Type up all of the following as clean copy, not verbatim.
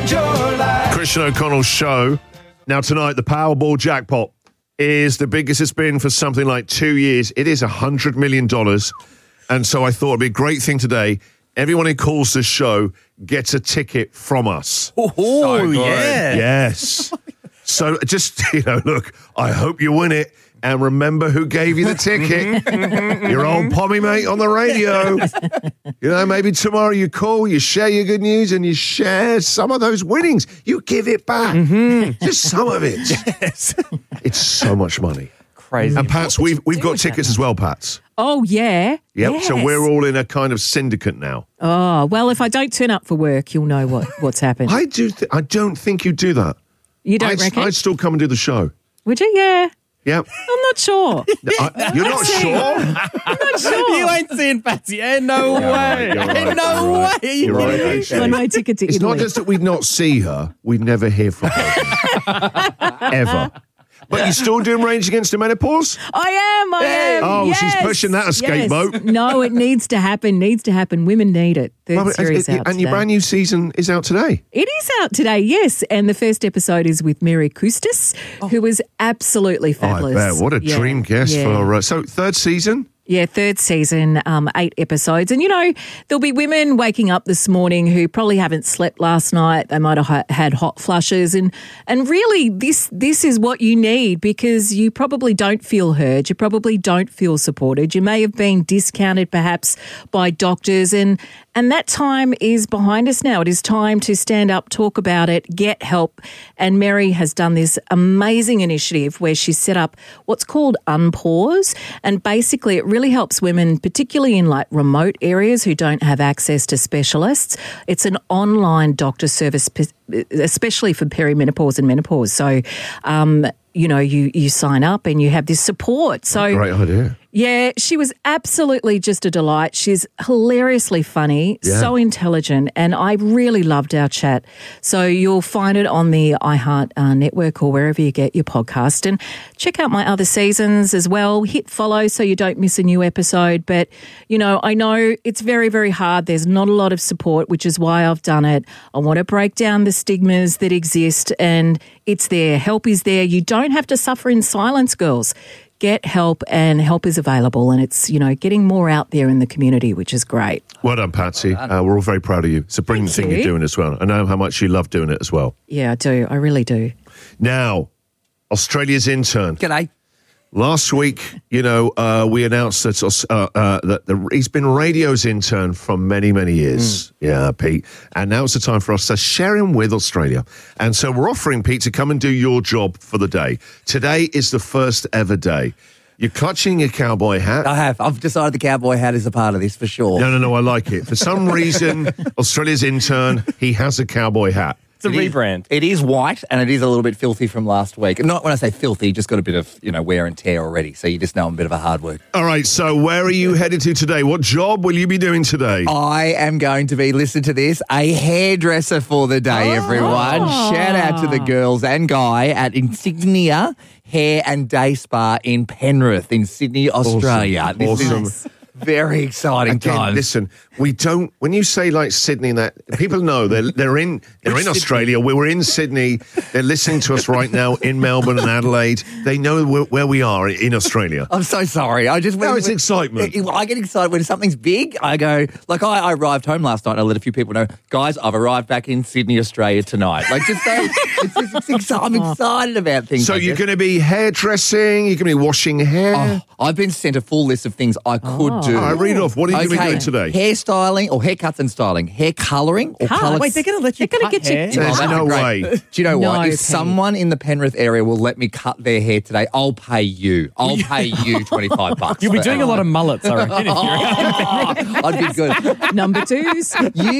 change your life. Christian O'Connell's show. Now tonight, the Powerball jackpot is the biggest it's been for something like 2 years. It is $100 million. And so I thought it'd be a great thing today. Everyone who calls this show gets a ticket from us. Oh, yeah. Yes. So just, look, I hope you win it. And remember who gave you the ticket. Your old pommy mate on the radio. Maybe tomorrow you call, you share your good news, and you share some of those winnings. You give it back. Just some of it. Yes. It's so much money. Crazy. And Pats, we've got tickets as well, Pats. Oh, yeah. Yep. Yes. So we're all in a kind of syndicate now. Oh, well, if I don't turn up for work, you'll know what's happened. I don't think you do that. You don't reckon? I'd still come and do the show. Would you? Yeah. Yep. I'm not sure. You're not sure? I'm not sure. You ain't seeing Patsy. No way. You're right. No way. Are you You're right, kidding me? actually. On my ticket to It's Italy. not just that we'd not see her, we'd never hear from her. Ever. But you're still doing Rage Against the Menopause? I am. Oh, yes, she's pushing that escape yes. boat. No, it needs to happen. Women need it. Third series out And today. your brand new season is out today. It is out today, yes. And the first episode is with Mary Kustis, who was absolutely fabulous. I bet. What a dream guest for... so, third season? Yeah, third season, 8 episodes. And, there'll be women waking up this morning who probably haven't slept last night. They might have had hot flushes. And really, this is what you need, because you probably don't feel heard. You probably don't feel supported. You may have been discounted perhaps by doctors. And that time is behind us now. It is time to stand up, talk about it, get help. And Mary has done this amazing initiative where she's set up what's called Unpause. And basically it really helps women, particularly in like remote areas who don't have access to specialists. It's an online doctor service, especially for perimenopause and menopause. So, you sign up and you have this support. So Great idea. Yeah, she was absolutely just a delight. She's hilariously funny, so intelligent, and I really loved our chat. So you'll find it on the iHeart network or wherever you get your podcast. And check out my other seasons as well. Hit follow so you don't miss a new episode. But, I know it's very, very hard. There's not a lot of support, which is why I've done it. I want to break down the stigmas that exist, and it's there. Help is there. You don't have to suffer in silence, girls. Get help, and help is available, and it's, getting more out there in the community, which is great. Well done, Patsy. We're all very proud of you. It's a brilliant thing you're doing as well. I know how much you love doing it as well. Yeah, I do. I really do. Now, Australia's intern. G'day. Last week, we announced that he's been radio's intern for many, many years. Yeah, Pete. And now it's the time for us to share him with Australia. And so we're offering, Pete, to come and do your job for the day. Today is the first ever day. You're clutching your cowboy hat. I have. I've decided the cowboy hat is a part of this for sure. No, I like it. For some reason, Australia's intern, he has a cowboy hat. It's a rebrand. It is white, and it is a little bit filthy from last week. Not when I say filthy, just got a bit of wear and tear already. So you just know I'm a bit of a hard work. All right, so where are you headed to today? What job will you be doing today? I am going to be, listen to this, a hairdresser for the day, everyone. Shout out to the girls and guy at Insignia Hair and Day Spa in Penrith in Sydney, Australia. This is very exciting times. Listen, we don't. When you say like Sydney, that people know they're in Australia. We were in Sydney. They're listening to us right now in Melbourne and Adelaide. They know where we are in Australia. I'm so sorry. It's excitement. I get excited when something's big. I go, like I arrived home last night and I let a few people know, guys, I've arrived back in Sydney, Australia tonight. Like just so, I'm excited about things. So like you're this. going to be hairdressing. You're going to be washing hair. Oh, I've been sent a full list of things I could do. All right, read off. What are you going to be doing today? Hairstyling or haircuts and styling. Hair colouring or colour. Wait, they're going to let you cut get you- hair? There's no way. Do you know No, what? If Pete. someone in the Penrith area will let me cut their hair today, I'll pay you. I'll pay you $25. You'll be doing a lot of mullets, I reckon, if you're I'd be good. Number twos.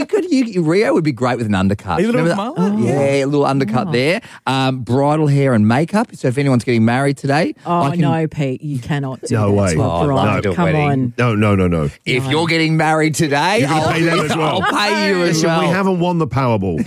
Rio would be great with an undercut. A little Remember mullet? that? Yeah, a little undercut there. Bridal hair and makeup. So if anyone's getting married today, Oh, no, Pete, you cannot do No that way. to a Oh, bride. no. Come on. No. No. If you're getting married today, can pay them as well. I'll pay you as Listen, well. we haven't won the Powerball.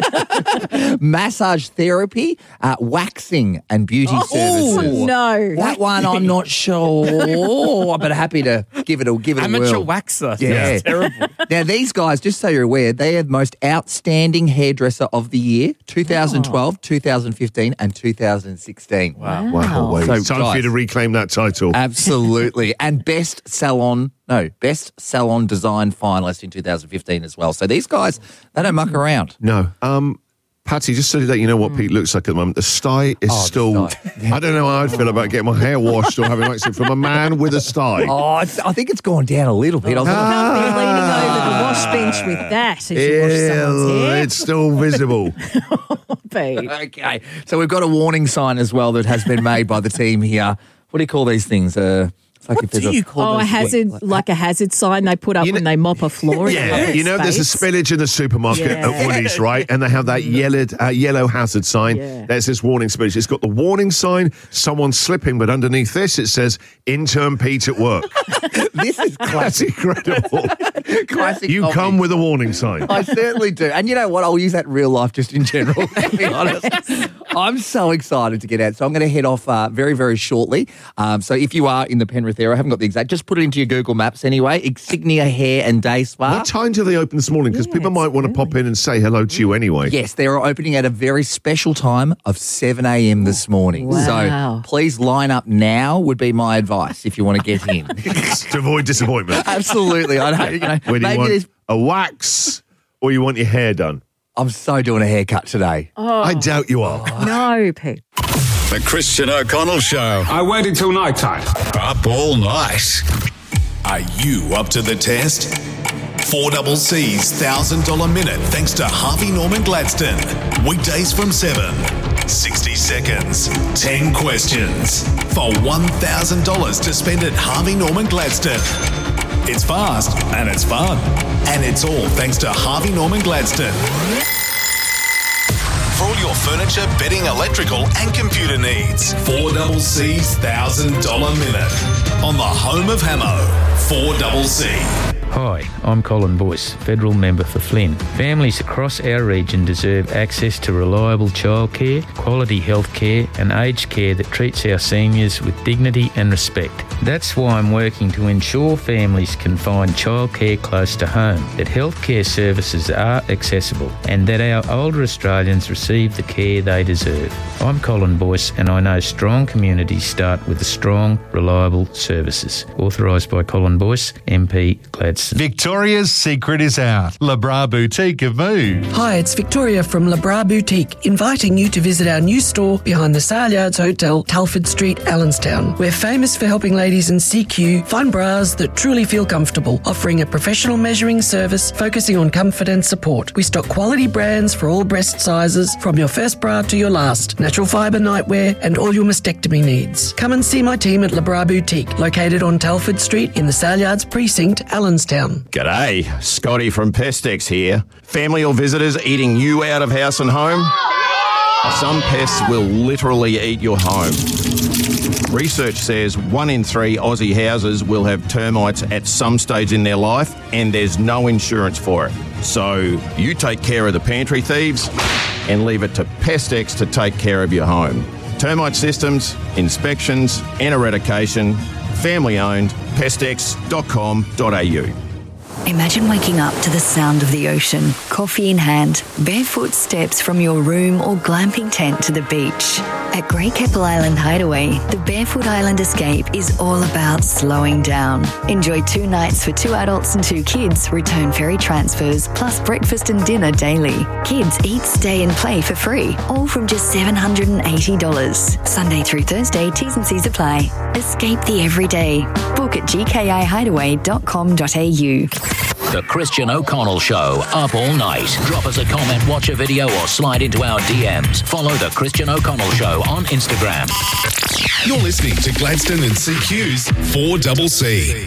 Massage therapy, waxing and beauty services. No. That one I'm not sure, but happy to give it a Amateur whirl. waxer. Yeah. That's terrible. Now, these guys, just so you're aware, they are the most outstanding hairdresser of the year, 2012, 2015 and 2016. Wow. Wait. So, It's time for you guys- to reclaim that title. Absolutely. And best salon design finalist in 2015 as well. So these guys, they don't muck around. No. Patty, just so that you know what Pete looks like at the moment, the sty is still... I don't know how I'd feel about getting my hair washed or having waxing from a man with a sty. Oh, I think it's gone down a little bit. I was like, Can't be leaning over the wash bench with that as you wash someone's hair. It's still visible. Pete. okay. So we've got a warning sign as well that has been made by the team here. What do you call these things? It's like What do you call Oh, a those hazard, like a hazard sign they put up when they mop a floor. in a Yeah, public you know, there's a space. spillage in the supermarket Yeah. at Woolies, right? And they have that yellow hazard sign. Yeah. There's this warning spillage. It's got the warning sign, someone's slipping, but underneath this it says, intern Pete at work. This is That's classic. incredible. classic You copy. come with a warning sign. I certainly do. And you know what? I'll use that in real life just in general, to be honest. I'm so excited to get out. So I'm going to head off very, very shortly. So if you are in the Penrith area, I haven't got the exact, just put it into your Google Maps anyway. Insignia Hair and Day Spa. What time do they open this morning? Because people might want to pop in and say hello to you anyway. Yes, they're opening at a very special time of 7 a.m. this morning. Wow. So please line up now would be my advice if you want to get in. To avoid disappointment. Absolutely. I know, Whether you maybe want there's, a wax or you want your hair done. I'm so doing a haircut today. I doubt you are. No, Pete. The Christian O'Connell Show. I waited till night time. Up all night. Are you up to the test? 4CC's $1,000 minute thanks to Harvey Norman Gladstone. Weekdays from 7. 60 seconds. 10 questions. For $1,000 to spend at Harvey Norman Gladstone. It's fast and it's fun. And it's all thanks to Harvey Norman Gladstone. For all your furniture, bedding, electrical and computer needs. 4CC's $1,000 minute. On the home of Hamo. 4CC. Hi, I'm Colin Boyce, Federal Member for Flynn. Families across our region deserve access to reliable childcare, quality health care and aged care that treats our seniors with dignity and respect. That's why I'm working to ensure families can find childcare close to home, that healthcare services are accessible and that our older Australians receive the care they deserve. I'm Colin Boyce and I know strong communities start with strong, reliable services. Authorised by Colin Boyce, MP Gladstone. Victoria's secret is out. La Bra Boutique have moved. Hi, it's Victoria from La Bra Boutique, inviting you to visit our new store behind the Sale Yards Hotel, Telford Street, Allenstown. We're famous for helping ladies in CQ find bras that truly feel comfortable, offering a professional measuring service focusing on comfort and support. We stock quality brands for all breast sizes, from your first bra to your last, natural fibre nightwear and all your mastectomy needs. Come and see my team at La Bra Boutique, located on Telford Street in the Sale Yards Precinct, Allenstown. G'day, Scotty from Pestex here. Family or visitors eating you out of house and home? Some pests will literally eat your home. Research says 1 in 3 Aussie houses will have termites at some stage in their life, and there's no insurance for it. So you take care of the pantry thieves and leave it to Pestex to take care of your home. Termite systems, inspections and eradication. Family owned. Pestex.com.au. Imagine waking up to the sound of the ocean, coffee in hand, barefoot steps from your room or glamping tent to the beach. At Great Keppel Island Hideaway, the Barefoot Island Escape is all about slowing down. Enjoy 2 nights for 2 adults and 2 kids, return ferry transfers, plus breakfast and dinner daily. Kids eat, stay and play for free, all from just $780. Sunday through Thursday, T's and C's apply. Escape the everyday. Book at gkihideaway.com.au. The Christian O'Connell Show, up all night. Drop us a comment, watch a video, or slide into our DMs. Follow The Christian O'Connell Show on Instagram. You're listening to Gladstone and CQ's 4CC.